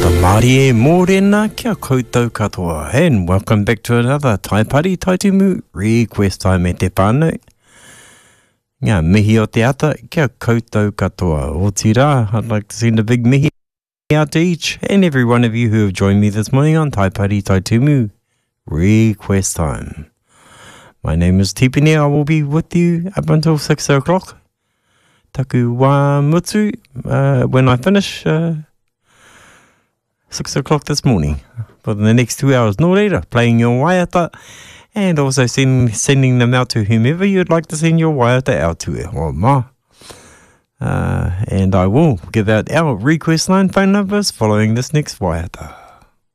Marie Morena, kia koutou katoa, and welcome back to another Tai Pari Tai Tumu request time e te whānau. Ngā mihi o te ata, kia koutou katoa. O tira, I'd like to send a big mihi out to each and every one of you who have joined me this morning on Tai Pari Tai Tumu request time. My name is Tipene. I will be with you up until 6 o'clock. Taku wā mutu when I finish 6 o'clock this morning. For the next 2 hours, no reira, playing your waiata and also sending them out to whomever you'd like to send your waiata out to. O ma. And I will give out our request line phone numbers following this next waiata.